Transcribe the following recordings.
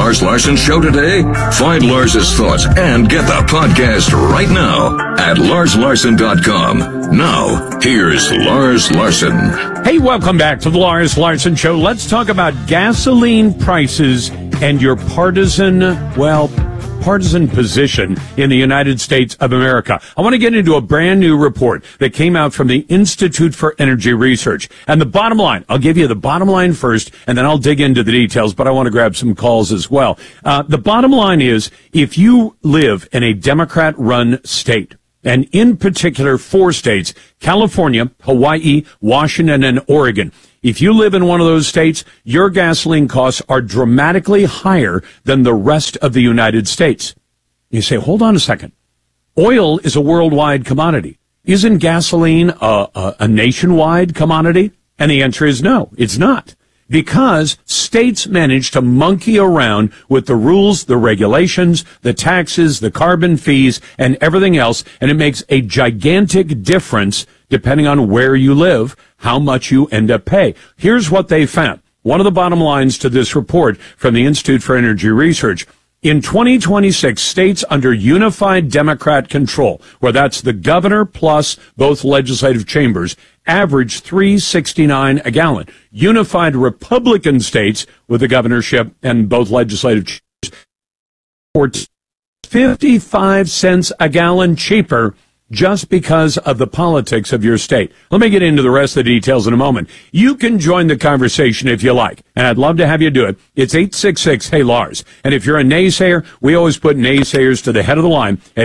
Lars Larson Show today? Find Lars's thoughts and get the podcast right now at LarsLarson.com. Now, here's Lars Larson. Hey, welcome back to the Lars Larson Show. Let's talk about gasoline prices and your partisan position in the United States of America. I want to get into a brand new report that came out from the Institute for Energy Research. And the bottom line, I'll give you the bottom line first, and then I'll dig into the details, but I want to grab some calls as well. The bottom line is, if you live in a Democrat-run state, and in particular 4 states, California, Hawaii, Washington, and Oregon, if you live in one of those states, your gasoline costs are dramatically higher than the rest of the United States. You say, hold on a second. Oil is a worldwide commodity. Isn't gasoline a nationwide commodity? And the answer is no, it's not. Because states manage to monkey around with the rules, the regulations, the taxes, the carbon fees, and everything else, and it makes a gigantic difference depending on where you live, how much you end up paying. Here's what they found. One of the bottom lines to this report from the Institute for Energy Research. In 2026, states under unified Democrat control, where that's the governor plus both legislative chambers, average $3.69 a gallon. Unified Republican states with the governorship and both legislative chambers, for 55 cents a gallon cheaper, just because of the politics of your state. Let me get into the rest of the details in a moment. You can join the conversation if you like, and I'd love to have you do it. It's 866-HEY-LARS. And if you're a naysayer, we always put naysayers to the head of the line at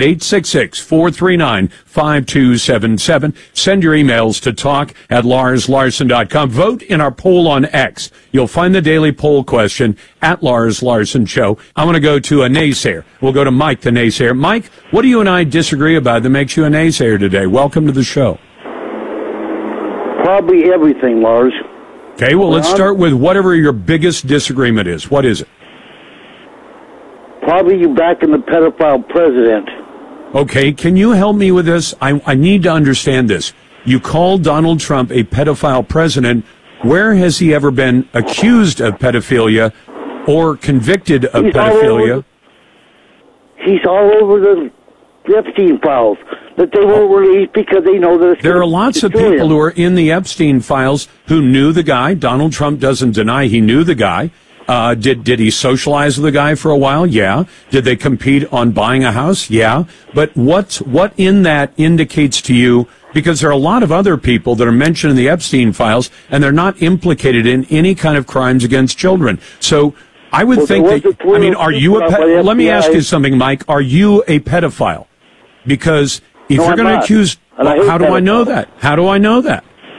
866-439-5277. Send your emails to talk@LarsLarson.com. Vote in our poll on X. You'll find the daily poll question at Lars Larson Show. I'm going to go to a naysayer. We'll go to Mike, the naysayer. Mike, what do you and I disagree about that makes you a naysayer today? Welcome to the show. Probably everything, Lars. Okay, well, let's start with whatever your biggest disagreement is. What is it? Probably you backing the pedophile president. Okay, can you help me with this? I need to understand this. You called Donald Trump a pedophile president. Where has he ever been accused of pedophilia or convicted of pedophilia? He's all over the Epstein files that they won't release because they know that there are lots of people who are in the Epstein files who knew the guy. Donald Trump doesn't deny he knew the guy. Did he socialize with the guy for a while? Yeah. Did they compete on buying a house? Yeah. But what in that indicates to you? Because there are a lot of other people that are mentioned in the Epstein files, and they're not implicated in any kind of crimes against children. So I would think that, I mean, are you let me ask you something, Mike. Are you a pedophile? Because if you're going to accuse, how do I know that? How do I know that?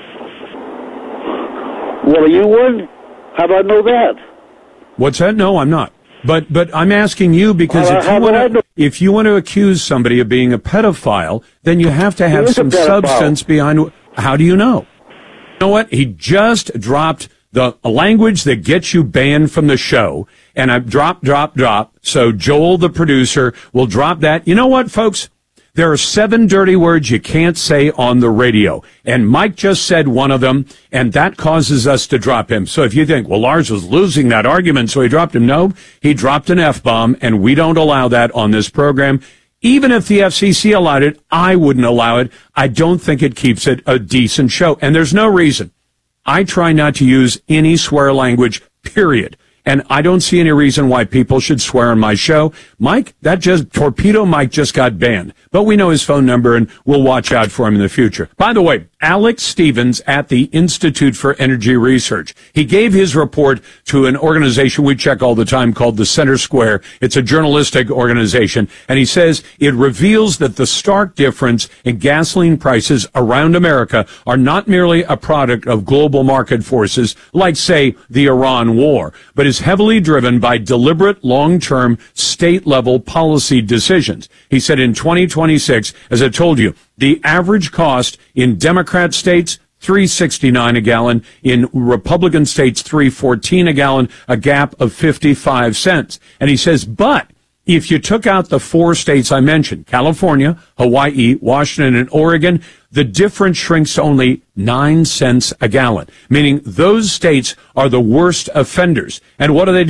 Well, you would. How do I know that? What's that? No, I'm not. But I'm asking you because if you want to accuse somebody of being a pedophile, then you have to have some substance behind. How do you know? You know what? He just dropped the language that gets you banned from the show, and I've drop. So Joel, the producer, will drop that. You know what, folks? There are 7 dirty words you can't say on the radio. And Mike just said one of them, and that causes us to drop him. So if you think, well, Lars was losing that argument, so he dropped him. No, he dropped an F-bomb, and we don't allow that on this program. Even if the FCC allowed it, I wouldn't allow it. I don't think it keeps it a decent show. And there's no reason. I try not to use any swear language, period. And I don't see any reason why people should swear on my show. Mike, Torpedo Mike just got banned. But we know his phone number, and we'll watch out for him in the future. By the way, Alex Stevens at the Institute for Energy Research. He gave his report to an organization we check all the time called the Center Square. It's a journalistic organization. And he says it reveals that the stark difference in gasoline prices around America are not merely a product of global market forces, like, say, the Iran war, but is heavily driven by deliberate long-term state-level policy decisions. He said in 2026, as I told you, the average cost in Democrat states, $3.69 a gallon. In Republican states, $3.14 a gallon, a gap of 55 cents. And he says, but if you took out the 4 states I mentioned, California, Hawaii, Washington, and Oregon, the difference shrinks to only 9 cents a gallon, meaning those states are the worst offenders. And what do?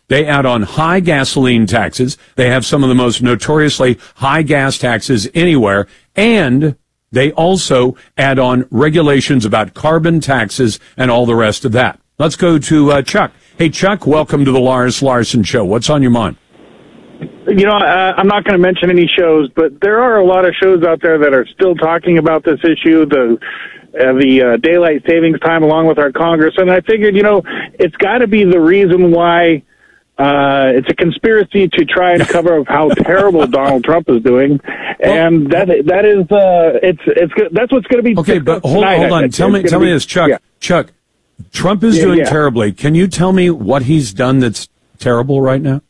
They add on high gasoline taxes. They have some of the most notoriously high gas taxes anywhere. And they also add on regulations about carbon taxes and all the rest of that. Let's go to Chuck. Hey, Chuck, welcome to the Lars Larson Show. What's on your mind? You know, I'm not going to mention any shows, but there are a lot of shows out there that are still talking about this issue, the daylight savings time, along with our Congress. And I figured, you know, it's got to be the reason why it's a conspiracy to try and cover up how terrible Donald Trump is doing, and that's what's going to be. Okay, but hold on. Tell me this, Chuck. Yeah. Chuck, Trump is doing terribly. Can you tell me what he's done that's terrible right now?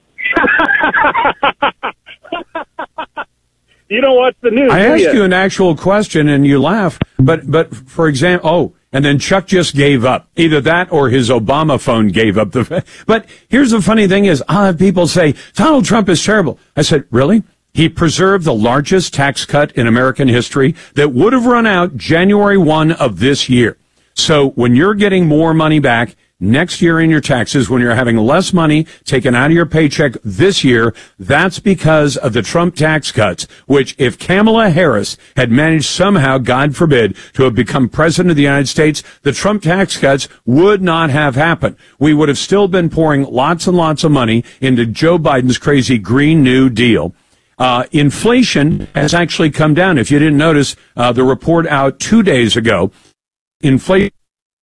You don't watch the news. I asked you an actual question and you laugh. But for example, and then Chuck just gave up. Either that or his Obama phone gave up. But here's the funny thing is, I'll have people say, Donald Trump is terrible. I said, really? He preserved the largest tax cut in American history that would have run out January 1 of this year. So when you're getting more money back next year in your taxes, when you're having less money taken out of your paycheck this year, that's because of the Trump tax cuts, which if Kamala Harris had managed somehow, God forbid, to have become president of the United States, the Trump tax cuts would not have happened. We would have still been pouring lots and lots of money into Joe Biden's crazy Green New Deal. Inflation has actually come down. If you didn't notice, the report out 2 days ago, inflation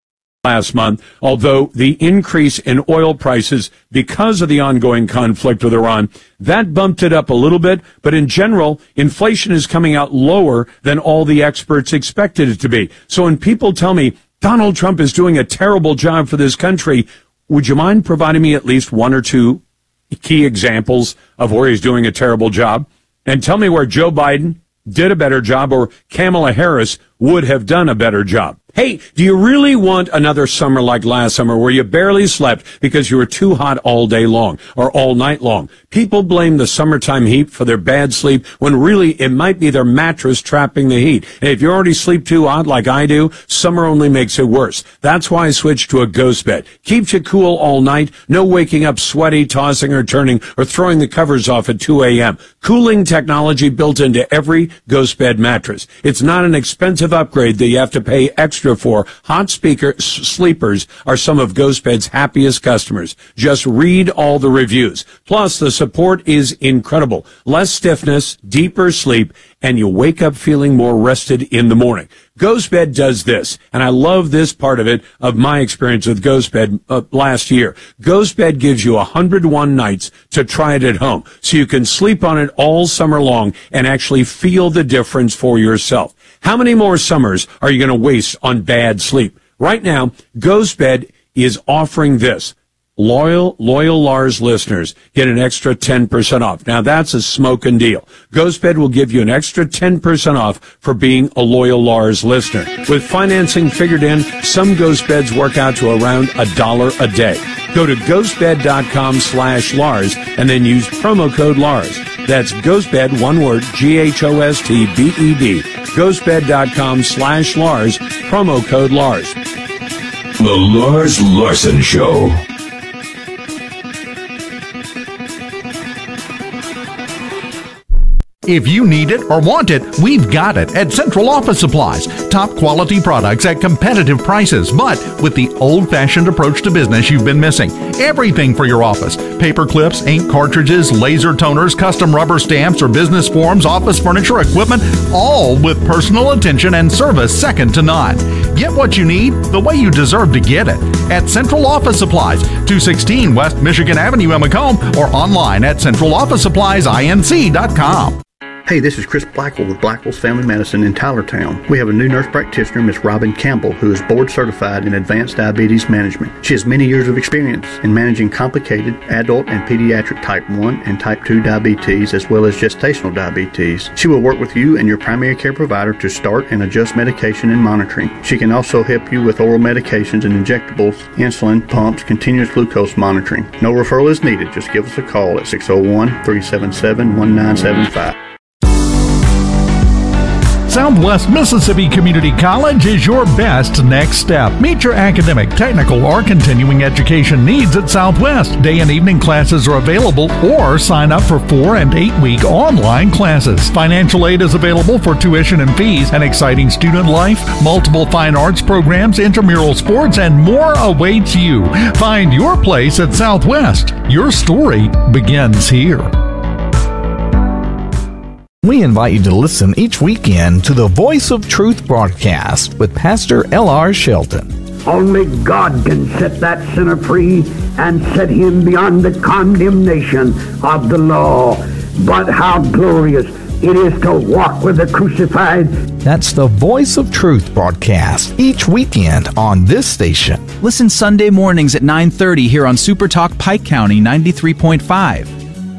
last month, although the increase in oil prices because of the ongoing conflict with Iran, that bumped it up a little bit. But in general, inflation is coming out lower than all the experts expected it to be. So when people tell me Donald Trump is doing a terrible job for this country, would you mind providing me at least one or two key examples of where he's doing a terrible job? And tell me where Joe Biden did a better job or Kamala Harris would have done a better job. Hey, do you really want another summer like last summer where you barely slept because you were too hot all day long or all night long? People blame the summertime heat for their bad sleep when really it might be their mattress trapping the heat. And if you already sleep too hot like I do, summer only makes it worse. That's why I switched to a ghost bed. Keeps you cool all night. No waking up sweaty, tossing or turning, or throwing the covers off at 2 a.m. Cooling technology built into every ghost bed mattress. It's not an expensive upgrade that you have to pay extra for. Hot sleepers are some of GhostBed's happiest customers. Just read all the reviews. Plus, the support is incredible. Less stiffness, deeper sleep, and you wake up feeling more rested in the morning. GhostBed does this, and I love this part of it, of my experience with GhostBed last year. GhostBed gives you 101 nights to try it at home, so you can sleep on it all summer long and actually feel the difference for yourself. How many more summers are you going to waste on bad sleep? Right now, GhostBed is offering this. Loyal Lars listeners get an extra 10% off. Now that's a smoking deal. GhostBed will give you an extra 10% off for being a loyal Lars listener. With financing figured in, some GhostBeds work out to around $1 a day. Go to ghostbed.com/Lars and then use promo code Lars. That's GhostBed, one word, GhostBed. Ghostbed.com/Lars, promo code Lars. The Lars Larson Show. If you need it or want it, we've got it at Central Office Supplies. Top quality products at competitive prices, but with the old-fashioned approach to business you've been missing. Everything for your office. Paper clips, ink cartridges, laser toners, custom rubber stamps or business forms, office furniture, equipment, all with personal attention and service second to none. Get what you need the way you deserve to get it at Central Office Supplies, 216 West Michigan Avenue in Macomb, or online at centralofficesuppliesinc.com. Hey, this is Chris Blackwell with Blackwell's Family Medicine in Tylertown. We have a new nurse practitioner, Miss Robin Campbell, who is board certified in advanced diabetes management. She has many years of experience in managing complicated adult and pediatric type 1 and type 2 diabetes, as well as gestational diabetes. She will work with you and your primary care provider to start and adjust medication and monitoring. She can also help you with oral medications and injectables, insulin, pumps, continuous glucose monitoring. No referral is needed. Just give us a call at 601-377-1975. Southwest Mississippi Community College is your best next step. Meet your academic, technical, or continuing education needs at Southwest. Day and evening classes are available, or sign up for 4 and 8 week online classes. Financial aid is available for tuition and fees, an exciting student life, multiple fine arts programs, intramural sports, and more awaits you. Find your place at Southwest. Your story begins here. We invite you to listen each weekend to the Voice of Truth broadcast with Pastor L.R. Shelton. Only God can set that sinner free and set him beyond the condemnation of the law. But how glorious it is to walk with the crucified. That's the Voice of Truth broadcast each weekend on this station. Listen Sunday mornings at 9:30 here on Super Talk Pike County 93.5.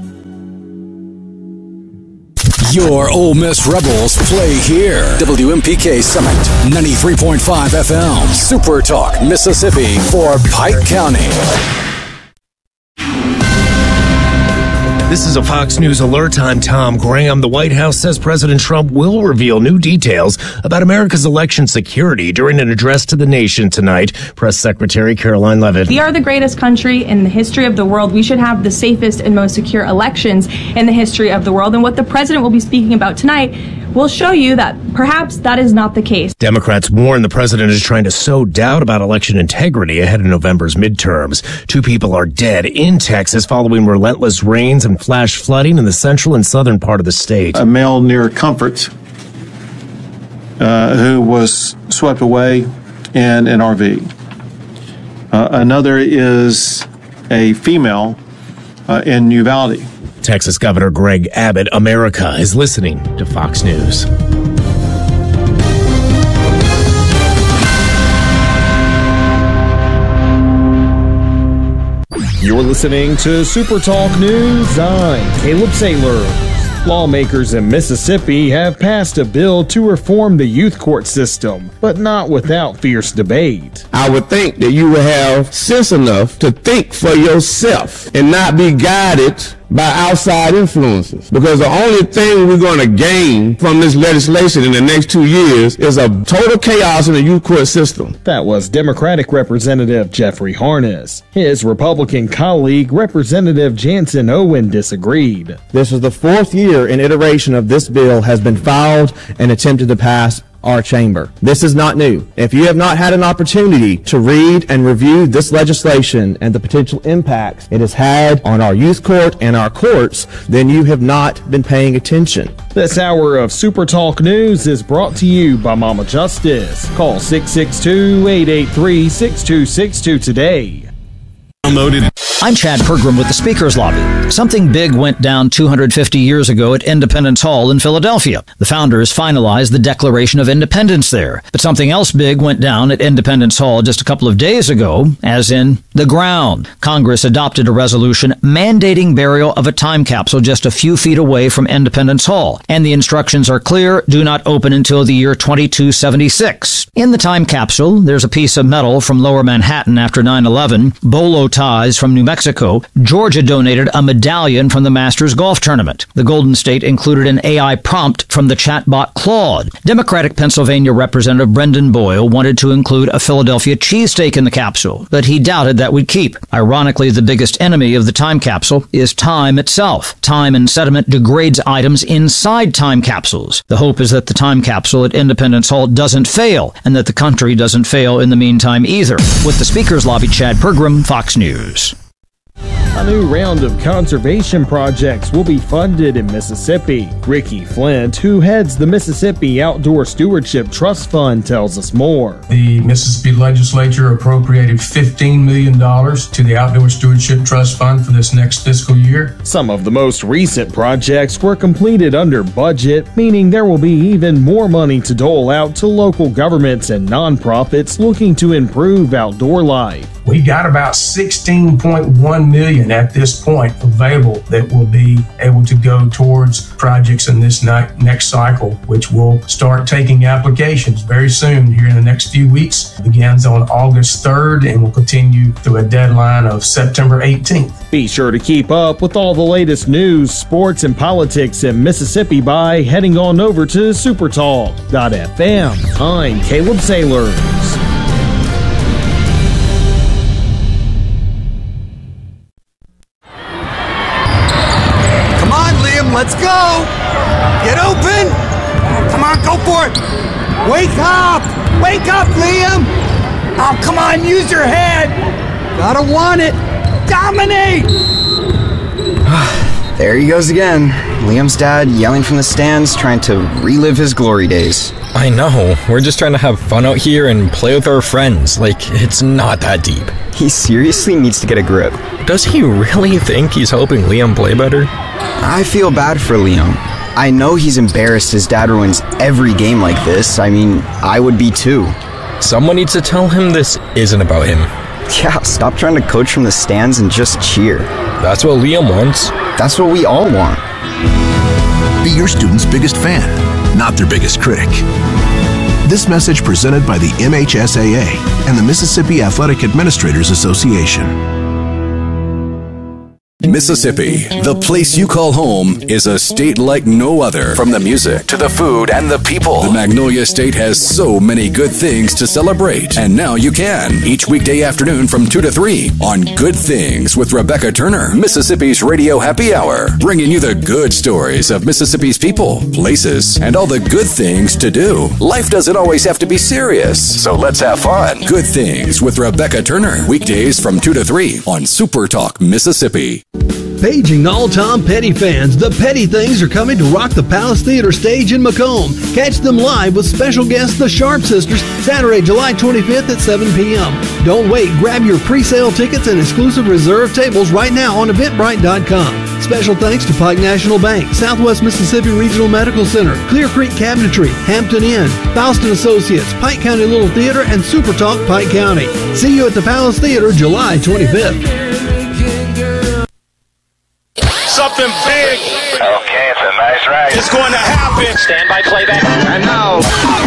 Your Ole Miss Rebels play here. WMPK Summit, 93.5 FM. Super Talk, Mississippi for Pike County. This is a Fox News alert. I'm Tom Graham. The White House says President Trump will reveal new details about America's election security during an address to the nation tonight. Press Secretary Caroline Leavitt. We are the greatest country in the history of the world. We should have the safest and most secure elections in the history of the world. And what the president will be speaking about tonight will show you that perhaps that is not the case. Democrats warn the president is trying to sow doubt about election integrity ahead of November's midterms. 2 people are dead in Texas following relentless rains and flash flooding in the central and southern part of the state. A male near Comfort who was swept away in an RV. Another is a female in Uvalde. Texas Governor Greg Abbott. America is listening to Fox News. You're listening to Super Talk News. I'm Caleb Saylor. Lawmakers in Mississippi have passed a bill to reform the youth court system, but not without fierce debate. I would think that you would have sense enough to think for yourself and not be guided by outside influences. Because the only thing we're going to gain from this legislation in the next 2 years is a total chaos in the youth court system. That was Democratic Representative Jeffrey Harness. His Republican colleague, Representative Jansen Owen, disagreed. This is the 4th year an iteration of this bill has been filed and attempted to pass our chamber. This is not new. If you have not had an opportunity to read and review this legislation and the potential impacts it has had on our youth court and our courts, then you have not been paying attention. This hour of Super Talk News is brought to you by Mama Justice. Call 662-883-6262 today. I'm Chad Pergram with the Speaker's Lobby. Something big went down 250 years ago at Independence Hall in Philadelphia. The founders finalized the Declaration of Independence there. But something else big went down at Independence Hall just a couple of days ago, as in the ground. Congress adopted a resolution mandating burial of a time capsule just a few feet away from Independence Hall. And the instructions are clear: do not open until the year 2276. In the time capsule, there's a piece of metal from Lower Manhattan after 9/11, bolo ties from New Mexico. Georgia donated a medallion from the Masters Golf Tournament. The Golden State included an AI prompt from the chatbot Claude. Democratic Pennsylvania Representative Brendan Boyle wanted to include a Philadelphia cheesesteak in the capsule, but he doubted that would keep. Ironically, the biggest enemy of the time capsule is time itself. Time and sediment degrades items inside time capsules. The hope is that the time capsule at Independence Hall doesn't fail, and that the country doesn't fail in the meantime either. With the Speaker's Lobby, Chad Pergram, Fox News. A new round of conservation projects will be funded in Mississippi. Ricky Flint, who heads the Mississippi Outdoor Stewardship Trust Fund, tells us more. The Mississippi Legislature appropriated $15 million to the Outdoor Stewardship Trust Fund for this next fiscal year. Some of the most recent projects were completed under budget, meaning there will be even more money to dole out to local governments and nonprofits looking to improve outdoor life. We got about $16.1 million at this point available that will be able to go towards projects in this next cycle, which will start taking applications very soon here in the next few weeks. It begins on August 3rd and will continue through a deadline of September 18th. Be sure to keep up with all the latest news, sports, and politics in Mississippi by heading on over to supertalk.fm. I'm Caleb Sailors. Come on, Liam, let's go! Get open! Come on, go for it! Wake up! Wake up, Liam! Oh, come on, use your head! Gotta want it! Dominate! There he goes again. Liam's dad yelling from the stands, trying to relive his glory days. I know. We're just trying to have fun out here and play with our friends. Like, it's not that deep. He seriously needs to get a grip. Does he really think he's helping Liam play better? I feel bad for Liam. I know he's embarrassed his dad ruins every game like this. I mean, I would be too. Someone needs to tell him this isn't about him. Yeah, stop trying to coach from the stands and just cheer. That's what Liam wants. That's what we all want. Be your student's biggest fan, not their biggest critic. This message presented by the MHSAA and the Mississippi Athletic Administrators Association. Mississippi, the place you call home, is a state like no other. From the music to the food and the people, the Magnolia State has so many good things to celebrate. And now you can, each weekday afternoon from 2 to 3 on Good Things with Rebecca Turner, Mississippi's Radio Happy Hour, bringing you the good stories of Mississippi's people, places, and all the good things to do. Life doesn't always have to be serious, so let's have fun. Good Things with Rebecca Turner, weekdays from 2 to 3 on Super Talk, Mississippi. Paging all Tom Petty fans, the Petty Things are coming to rock the Palace Theater stage in Macomb. Catch them live with special guests, the Sharp Sisters, Saturday, July 25th at 7 p.m. Don't wait, grab your pre-sale tickets and exclusive reserved tables right now on Eventbrite.com. Special thanks to Pike National Bank, Southwest Mississippi Regional Medical Center, Clear Creek Cabinetry, Hampton Inn, Faustin Associates, Pike County Little Theater, and Super Talk Pike County. See you at the Palace Theater July 25th. Something big. Okay, it's a nice ride. It's going to happen. Stand by playback. And now,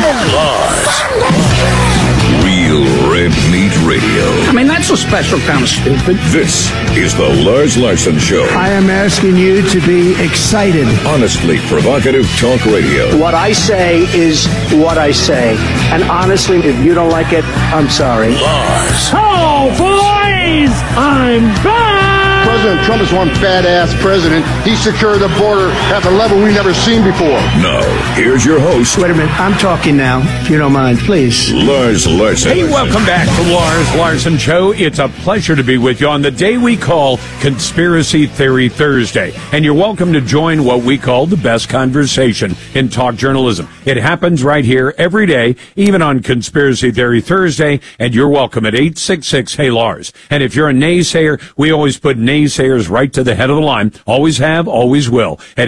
Real Red Meat Radio. I mean, that's a special kind of stupid. This is the Lars Larson Show. I am asking you to be excited. Honestly provocative talk radio. What I say is what I say. And honestly, if you don't like it, I'm sorry. Lars. Oh, boys! I'm back! President Trump is one badass president. He secured the border at a level we've never seen before. Now, here's your host. Wait a minute. I'm talking now, if you don't mind, please. Lars Larson. Hey, welcome back to Lars Larson Show. It's a pleasure to be with you on the day we call Conspiracy Theory Thursday. And you're welcome to join what we call the best conversation in talk journalism. It happens right here every day, even on Conspiracy Theory Thursday. And you're welcome at 866-HEY-LARS. And if you're a naysayer, we always put naysayers right to the head of the line. Always have, always will. At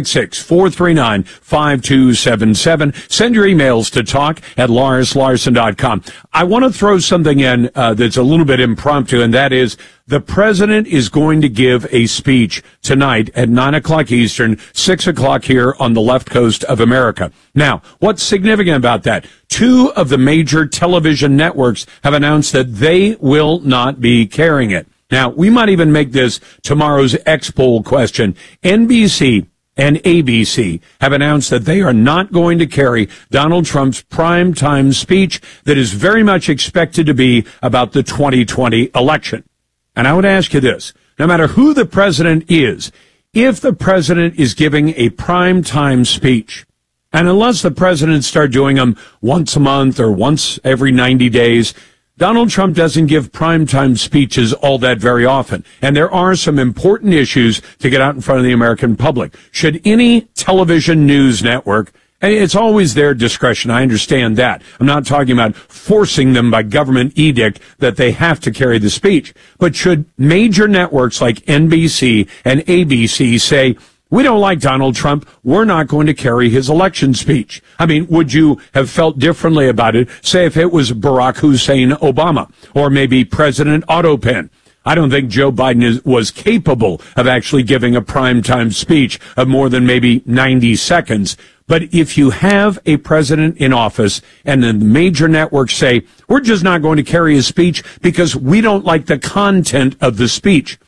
866-439-5277. Send your emails to talk@LarsLarson.com. I want to throw something in that's a little bit impromptu, and that is the president is going to give a speech tonight at 9 o'clock Eastern, 6 o'clock here on the left coast of America. Now, what's significant about that? 2 of the major television networks have announced that they will not be carrying it. Now, we might even make this tomorrow's X-Poll question. NBC and ABC have announced that they are not going to carry Donald Trump's primetime speech that is very much expected to be about the 2020 election. And I would ask you this, no matter who the president is, if the president is giving a primetime speech, and unless the president start doing them once a month or once every 90 days, Donald Trump doesn't give primetime speeches all that very often. And there are some important issues to get out in front of the American public. Should any television news network, and it's always their discretion, I understand that. I'm not talking about forcing them by government edict that they have to carry the speech. But should major networks like NBC and ABC say, we don't like Donald Trump, we're not going to carry his election speech? I mean, would you have felt differently about it, say, if it was Barack Hussein Obama or maybe President Otto Penn? I don't think Joe Biden was capable of actually giving a primetime speech of more than maybe 90 seconds. But if you have a president in office and then the major networks say, we're just not going to carry his speech because we don't like the content of the speech,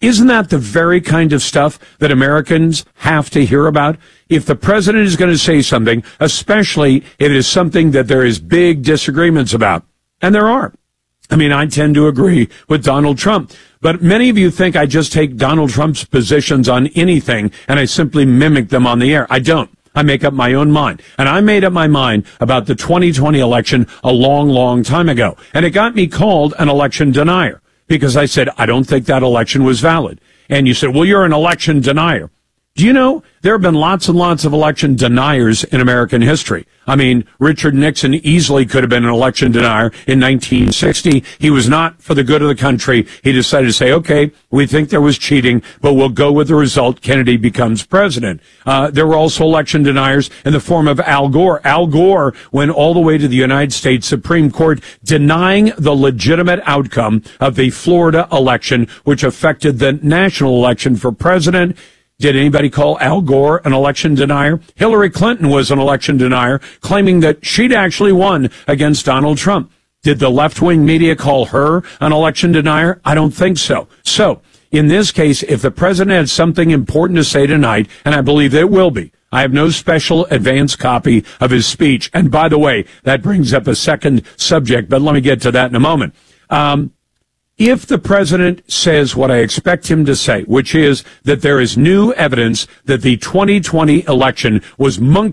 Isn't that the very kind of stuff that Americans have to hear about? If the president is going to say something, especially if it is something that there is big disagreements about, and there are. I mean, I tend to agree with Donald Trump, but many of you think I just take Donald Trump's positions on anything and I simply mimic them on the air. I don't. I make up my own mind. And I made up my mind about the 2020 election a long, long time ago. And it got me called an election denier because I said, I don't think that election was valid. And you said, well, you're an election denier. Do you know there have been lots and lots of election deniers in American history? I mean, Richard Nixon easily could have been an election denier in 1960. He was not for the good of the country. He decided to say, okay, we think there was cheating, but we'll go with the result. Kennedy becomes president. There were also election deniers in the form of Al Gore. Al Gore went all the way to the United States Supreme Court denying the legitimate outcome of the Florida election, which affected the national election for president. Did anybody call Al Gore an election denier? Hillary Clinton was an election denier, claiming that she'd actually won against Donald Trump. Did the left-wing media call her an election denier? I don't think so. So, in this case, if the president had something important to say tonight, and I believe it will be, I have no special advance copy of his speech. And by the way, that brings up a second subject, but let me get to that in a moment. If the president says what I expect him to say, which is that there is new evidence that the 2020 election was monkey